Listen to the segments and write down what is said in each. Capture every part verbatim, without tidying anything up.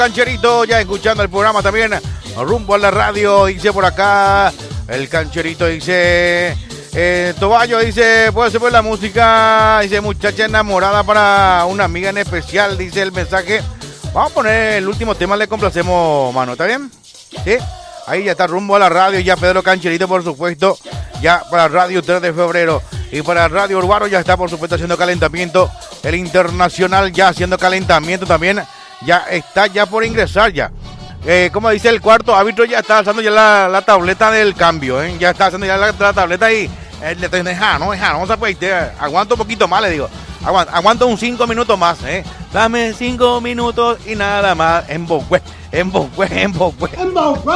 Cancherito, ya escuchando el programa también, rumbo a la radio, dice por acá, el Cancherito dice, eh, Toballo dice, puede ser la música, dice, muchacha enamorada para una amiga en especial, dice el mensaje. Vamos a poner el último tema, le complacemos, mano, ¿está bien? Sí, ahí ya está rumbo a la radio, ya Pedro Cancherito, por supuesto, ya para Radio tres de febrero. Y para Radio Urbano ya está, por supuesto, haciendo calentamiento. El Internacional ya haciendo calentamiento también. Ya está ya por ingresar ya. Eh, como dice el cuarto árbitro, ya está alzando ya la, la tableta del cambio. ¿eh? Ya está haciendo ya la, la tableta y eh, le deja, no deja, no se puede. Te, aguanto un poquito más, le digo. Aguanto, aguanto un cinco minutos más. ¿eh? Dame cinco minutos y nada más. En Bogüe, en Bogüe, en Bogüe. En Bogüe.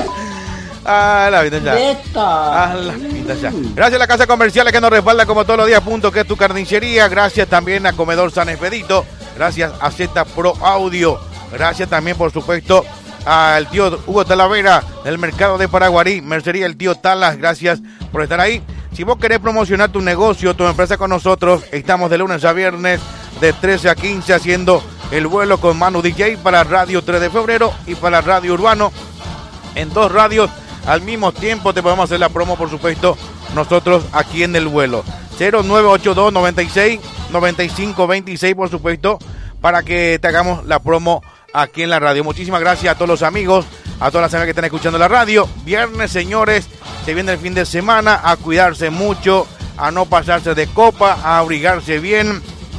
Ah, la vida ya. Ah, la vida ya. Gracias a la casa comercial que nos respalda como todos los días, punto que es tu carnicería. Gracias también a Comedor San Expedito. Gracias a Z Pro Audio. Gracias también, por supuesto, al tío Hugo Talavera del mercado de Paraguarí. Mercería el tío Talas. Gracias por estar ahí. Si vos querés promocionar tu negocio, tu empresa con nosotros, estamos de lunes a viernes de trece a quince haciendo el vuelo con Manu D J para Radio tres de febrero y para Radio Urbano. En dos radios al mismo tiempo te podemos hacer la promo, por supuesto, nosotros aquí en el vuelo. cero nueve ocho dos noventa y seis noventa y cinco veintiséis, por supuesto, para que te hagamos la promo aquí en la radio. Muchísimas gracias a todos los amigos, a todas las amigas que están escuchando la radio. Viernes, señores, se viene el fin de semana, a cuidarse mucho, a no pasarse de copa, a abrigarse bien,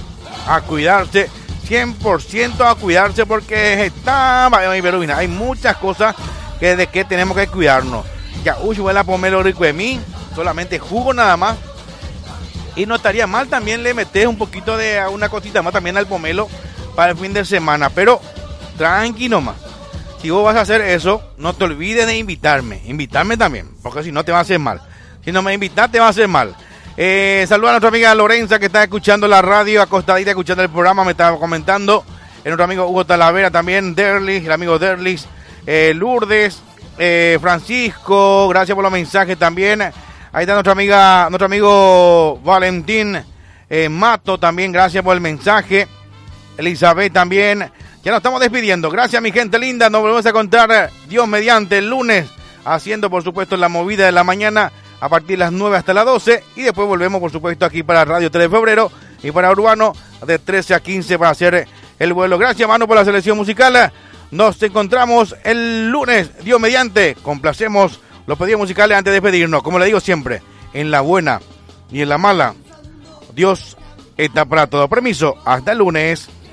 a cuidarse, cien por ciento a cuidarse, porque está, hay muchas cosas que de que tenemos que cuidarnos. Ya, uy, huele a pomelo rico de mí, solamente jugo nada más. Y no estaría mal también le metes un poquito de una cosita más también al pomelo para el fin de semana, pero tranqui nomás. Si vos vas a hacer eso, no te olvides de invitarme, invitarme también, porque si no te va a hacer mal. Si no me invitas, te va a hacer mal. Eh, saluda a nuestra amiga Lorenza, que está escuchando la radio, acostadita, escuchando el programa, me estaba comentando. El nuestro amigo Hugo Talavera también, Derlis, el amigo Derlis. Eh, Lourdes, eh, Francisco, gracias por los mensajes también. Ahí está nuestra amiga, nuestro amigo Valentín eh, Mato también, gracias por el mensaje. Elizabeth también. Ya nos estamos despidiendo. Gracias, mi gente linda. Nos volvemos a contar, Dios mediante, el lunes, haciendo, por supuesto, la movida de la mañana a partir de las nueve hasta las doce. Y después volvemos, por supuesto, aquí para Radio tres de febrero y para Urbano de trece a quince para hacer el vuelo. Gracias, mano, por la selección musical. Nos encontramos el lunes, Dios mediante. Complacemos los pedidos musicales antes de despedirnos. Como le digo siempre, en la buena y en la mala, Dios está para todo. Permiso, hasta el lunes.